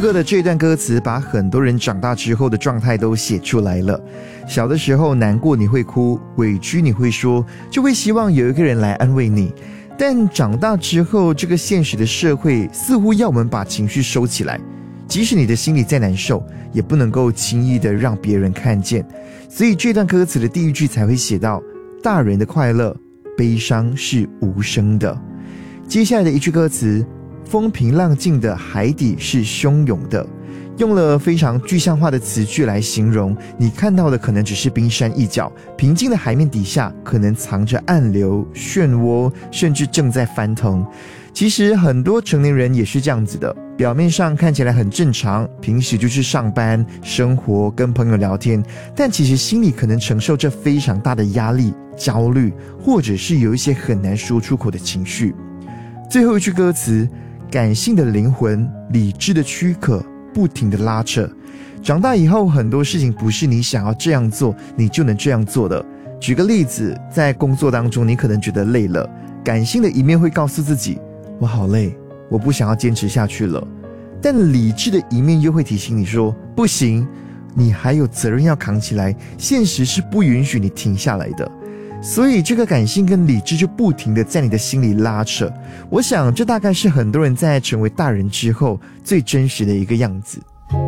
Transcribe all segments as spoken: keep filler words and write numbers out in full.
歌的这段歌词把很多人长大之后的状态都写出来了。小的时候难过你会哭，委屈你会说，就会希望有一个人来安慰你。但长大之后，这个现实的社会似乎要我们把情绪收起来，即使你的心里再难受，也不能够轻易的让别人看见。所以这段歌词的第一句才会写到，大人的快乐，悲伤是无声的。接下来的一句歌词，风平浪静的海底是汹涌的，用了非常具象化的词句来形容，你看到的可能只是冰山一角，平静的海面底下可能藏着暗流、漩涡，甚至正在翻腾。其实很多成年人也是这样子的，表面上看起来很正常，平时就是上班、生活、跟朋友聊天，但其实心里可能承受着非常大的压力、焦虑，或者是有一些很难说出口的情绪。最后一句歌词，感性的灵魂，理智的躯壳，不停地拉扯。长大以后，很多事情不是你想要这样做你就能这样做的。举个例子，在工作当中你可能觉得累了，感性的一面会告诉自己，我好累，我不想要坚持下去了。但理智的一面又会提醒你说，不行，你还有责任要扛起来，现实是不允许你停下来的。所以这个感性跟理智就不停地在你的心里拉扯。我想这大概是很多人在成为大人之后最真实的一个样子。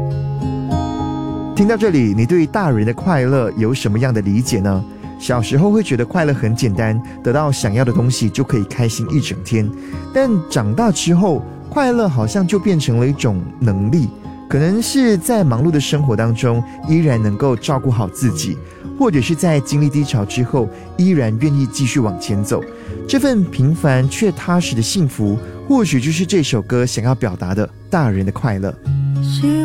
听到这里，你对大人的快乐有什么样的理解呢？小时候会觉得快乐很简单，得到想要的东西就可以开心一整天。但长大之后，快乐好像就变成了一种能力，可能是在忙碌的生活当中依然能够照顾好自己，或者是在经历低潮之后依然愿意继续往前走。这份平凡却踏实的幸福，或许就是这首歌想要表达的大人的快乐。